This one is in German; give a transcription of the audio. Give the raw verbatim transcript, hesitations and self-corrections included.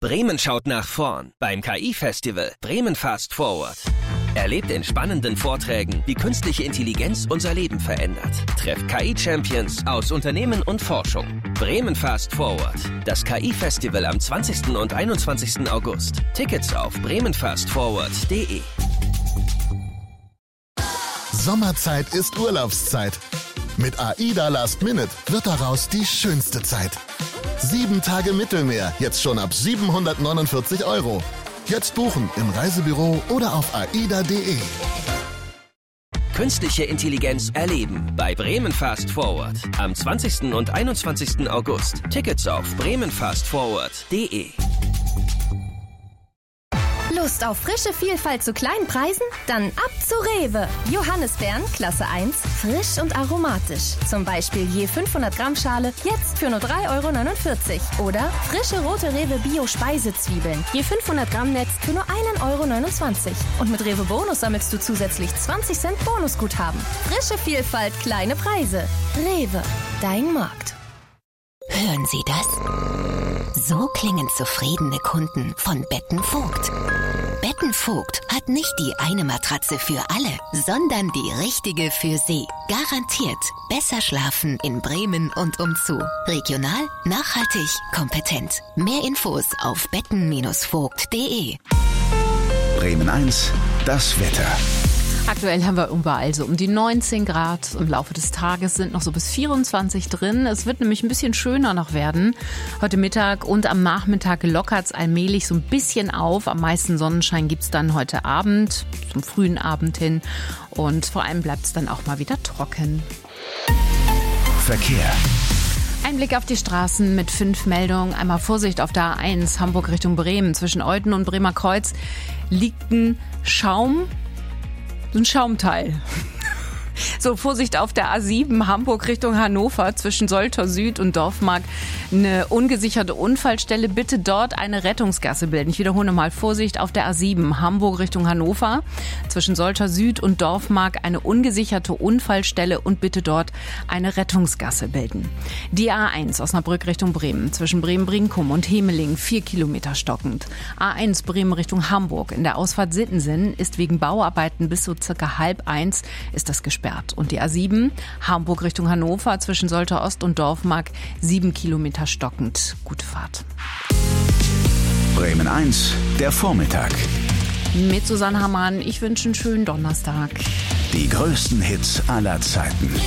Bremen schaut nach vorn beim K I-Festival Bremen Fast Forward. Erlebt in spannenden Vorträgen, wie künstliche Intelligenz unser Leben verändert. Trefft K I-Champions aus Unternehmen und Forschung. Bremen Fast Forward. Das K I-Festival am zwanzigsten und einundzwanzigsten August. Tickets auf bremen fast forward punkt de. Sommerzeit ist Urlaubszeit. Mit AIDA Last Minute wird daraus die schönste Zeit. Sieben Tage Mittelmeer, jetzt schon ab siebenhundertneunundvierzig Euro. Jetzt buchen im Reisebüro oder auf aida punkt de. Künstliche Intelligenz erleben bei Bremen Fast Forward. Am zwanzigsten und einundzwanzigsten August. Tickets auf bremen fast forward punkt de. Lust auf frische Vielfalt zu kleinen Preisen? Dann ab zu Rewe. Johannisbeeren, Klasse eins, frisch und aromatisch. Zum Beispiel je fünfhundert Gramm Schale, jetzt für nur drei Euro neunundvierzig. Oder frische rote Rewe Bio-Speisezwiebeln, je fünfhundert Gramm Netz für nur einen Euro neunundzwanzig. Und mit Rewe Bonus sammelst du zusätzlich zwanzig Cent Bonusguthaben. Frische Vielfalt, kleine Preise. Rewe, dein Markt. Hören Sie das? So klingen zufriedene Kunden von Betten Vogt. Betten Vogt hat nicht die eine Matratze für alle, sondern die richtige für Sie. Garantiert besser schlafen in Bremen und umzu. Regional, nachhaltig, kompetent. Mehr Infos auf betten Vogt punkt de. Bremen eins, das Wetter. Aktuell haben wir überall so um die neunzehn Grad. Im Laufe des Tages sind noch so bis vierundzwanzig drin. Es wird nämlich ein bisschen schöner noch werden. Heute Mittag und am Nachmittag lockert es allmählich so ein bisschen auf. Am meisten Sonnenschein gibt es dann heute Abend, zum frühen Abend hin. Und vor allem bleibt es dann auch mal wieder trocken. Verkehr. Ein Blick auf die Straßen mit fünf Meldungen. Einmal Vorsicht auf der A eins, Hamburg Richtung Bremen. Zwischen Olten und Bremer Kreuz liegt ein Schaum. So ein Schaumteil. So, Vorsicht auf der A sieben, Hamburg Richtung Hannover, zwischen Soltau Süd und Dorfmark. Eine ungesicherte Unfallstelle, bitte dort eine Rettungsgasse bilden. Ich wiederhole mal, Vorsicht auf der A sieben, Hamburg Richtung Hannover, zwischen Soltau Süd und Dorfmark eine ungesicherte Unfallstelle und bitte dort eine Rettungsgasse bilden. Die A eins, Osnabrück Richtung Bremen, zwischen Bremen-Brinkum und Hemeling, vier Kilometer stockend. A eins, Bremen Richtung Hamburg, in der Ausfahrt Sittensen ist wegen Bauarbeiten bis so circa halb eins ist das gesperrt. Und die A sieben, Hamburg Richtung Hannover, zwischen Soltau Ost und Dorfmark, sieben Kilometer stockend. Gute Fahrt. Bremen eins, der Vormittag. Mit Susanne Hammann, ich wünsche einen schönen Donnerstag. Die größten Hits aller Zeiten.